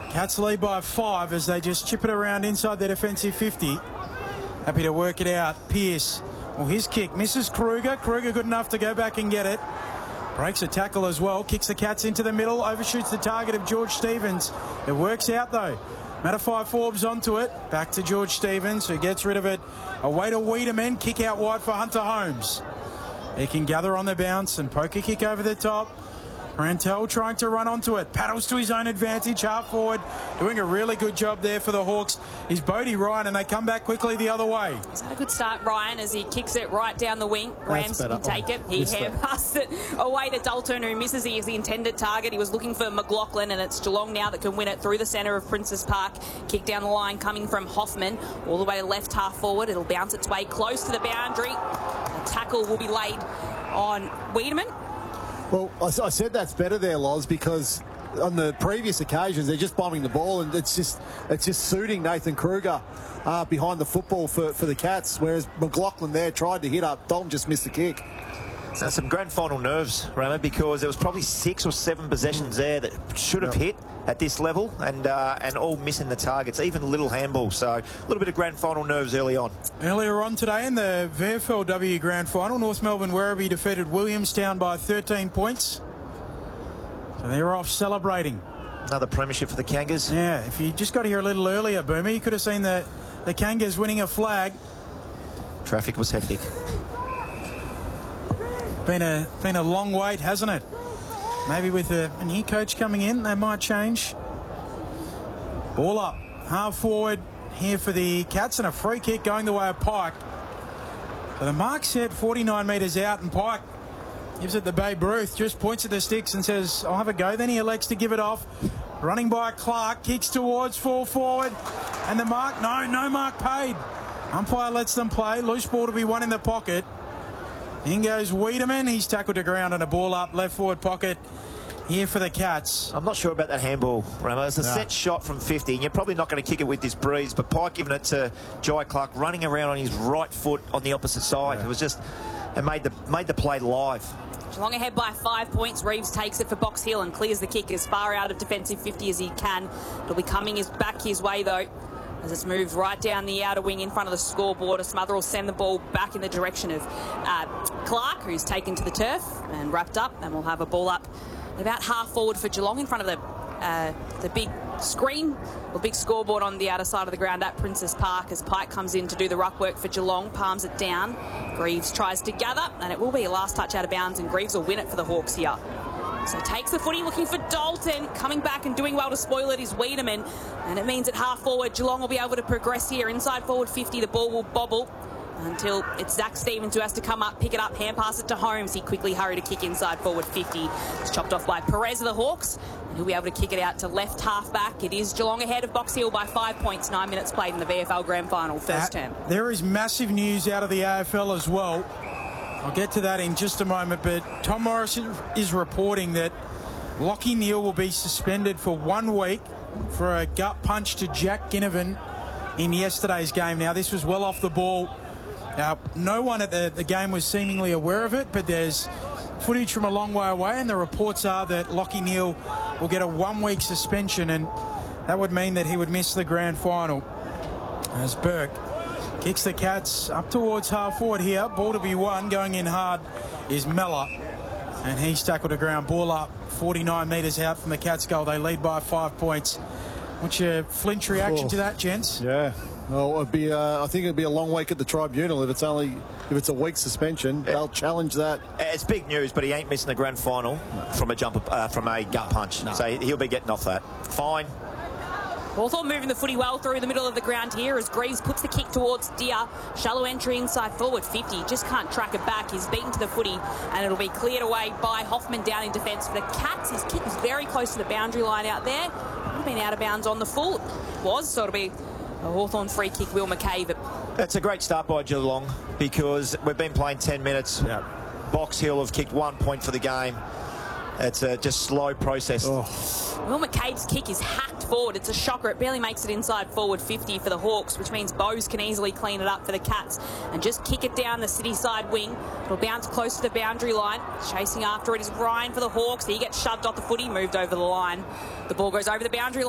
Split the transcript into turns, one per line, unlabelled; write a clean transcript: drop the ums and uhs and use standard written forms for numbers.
Cats lead by 5 as they just chip it around inside their defensive 50. Happy to work it out. Pearce. Well, his kick misses Kruger. Kruger good enough to go back and get it. Breaks a tackle as well. Kicks the Cats into the middle. Overshoots the target of George Stevens. It works out though. Matafai Forbes onto it. Back to George Stevens, who gets rid of it. Away to Wiedemann. Kick out wide for Hunter Holmes. He can gather on the bounce and poke a kick over the top. Rantel trying to run onto it. Paddles to his own advantage. Half forward. Doing a really good job there for the Hawks is Bodie Ryan, and they come back quickly the other way.
He's had a good start, Ryan, as he kicks it right down the wing. Rams can take it. He hand-passed it away to Dalton, who misses. He is the intended target. He was looking for McLaughlin, and it's Geelong now that can win it through the centre of Princes Park. Kick down the line coming from Hoffman. All the way to left half forward. It'll bounce its way close to the boundary. A tackle will be laid on Wiedemann.
Well, I said that's better there, Loz, because on the previous occasions they're just bombing the ball, and it's just suiting Nathan Kruger behind the football for the Cats, whereas McLaughlin there tried to hit up. Dalton just missed the kick.
So some grand final nerves, Ramo, because there was probably 6 or 7 possessions there that should have hit at this level, and all missing the targets, even little handball. So a little bit of grand final nerves early on.
Earlier on today in the VFLW Grand Final, North Melbourne Werribee defeated Williamstown by 13 points. So they're off celebrating.
Another premiership for the Kangas.
Yeah, if you just got here a little earlier, Boomer, you could have seen the Kangas winning a flag.
Traffic was hectic.
Been a long wait, hasn't it? Maybe with a new coach coming in, they might change. Ball up, half forward here for the Cats, and a free kick going the way of Pike. So the mark set 49 metres out, and Pike gives it to Babe Ruth, just points at the sticks and says, I'll have a go. Then he elects to give it off. Running by Clark, kicks towards full forward, and the mark, no mark paid. Umpire lets them play. Loose ball to be won in the pocket. In goes Wiedemann. He's tackled to ground and a ball up left forward pocket here for the Cats.
I'm not sure about that handball, Ramo. It's a set shot from 50, and you're probably not going to kick it with this breeze, but Pike giving it to Jai Clark, running around on his right foot on the opposite side. It was just, it made the play live.
Geelong ahead by 5 points. Reeves takes it for Box Hill and clears the kick as far out of defensive 50 as he can. It'll be coming back his way, though, as it's moved right down the outer wing in front of the scoreboard. A Smother will send the ball back in the direction of Clark, who's taken to the turf and wrapped up, and we'll have a ball up about half forward for Geelong in front of the big screen or big scoreboard on the outer side of the ground at Princes Park as Pike comes in to do the ruck work for Geelong, palms it down. Greaves tries to gather, and it will be a last touch out of bounds, and Greaves will win it for the Hawks here. So takes the footy, looking for Dalton. Coming back and doing well to spoil it is Wiedemann. And it means at half forward, Geelong will be able to progress here. Inside forward 50, the ball will bobble until it's Zach Stevens who has to come up, pick it up, hand pass it to Holmes. He quickly hurried to kick inside forward 50. It's chopped off by Perez of the Hawks. And he'll be able to kick it out to left half back. It is Geelong ahead of Box Hill by 5 points. 9 minutes played in the VFL Grand Final, first term.
There is massive news out of the AFL as well. I'll get to that in just a moment, but Tom Morris is reporting that Lockie Neal will be suspended for 1 week for a gut punch to Jack Ginnivan in yesterday's game. Now, this was well off the ball. Now, no one at the game was seemingly aware of it, but there's footage from a long way away, and the reports are that Lockie Neal will get a 1 week suspension, and that would mean that he would miss the grand final. As Burke kicks the Cats up towards half forward here. Ball to be won. Going in hard is Mellor, and he's tackled to ground. Ball up 49 metres out from the Cats goal. They lead by 5 points. What's your flinch reaction to that, gents?
Yeah. Well, it'd be, I think it'd be a long week at the tribunal if it's a week suspension. They'll challenge that.
It's big news, but he ain't missing the grand final from a gut punch. No. So he'll be getting off that. Fine.
Hawthorn moving the footy well through the middle of the ground here as Greaves puts the kick towards Deer. Shallow entry inside forward 50. Just can't track it back. He's beaten to the footy, and it'll be cleared away by Hoffman down in defence for the Cats. His kick was very close to the boundary line out there. Would have been out of bounds on the full. So it'll be a Hawthorn free kick, Will McCabe.
That's a great start by Geelong because we've been playing 10 minutes.
Yeah.
Box Hill have kicked 1 point for the game. It's a just slow process.
Will McCabe's kick is hacked forward. It's a shocker. It barely makes it inside forward 50 for the Hawks, which means Bowes can easily clean it up for the Cats and just kick it down the city side wing. It'll bounce close to the boundary line. Chasing after it is Ryan for the Hawks. He gets shoved off the footy, moved over the line. The ball goes over the boundary line.